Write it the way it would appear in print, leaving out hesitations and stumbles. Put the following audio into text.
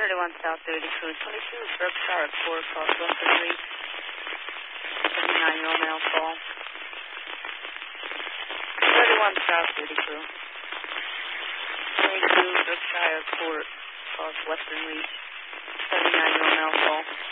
31 South 30 Crew 22, Berkshire Court, Southwestern Reach. 79-year-old male call. 31 South 30 Crew. 22, Berkshire Court, Southwestern Reach. 79-year-old male call.